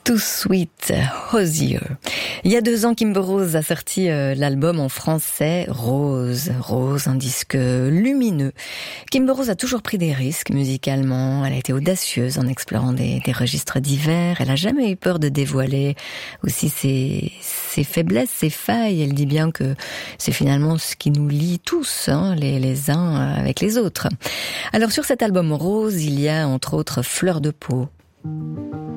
Too Sweet, Hozier. Il y a 2 ans, Kimber Rose a sorti l'album en français Rose. Rose, un disque lumineux. Kimber Rose a toujours pris des risques musicalement. Elle a été audacieuse en explorant des registres divers. Elle a jamais eu peur de dévoiler aussi ses faiblesses, ses failles. Elle dit bien que c'est finalement ce qui nous lie tous, les uns avec les autres. Alors sur cet album Rose, il y a entre autres Fleur de peau.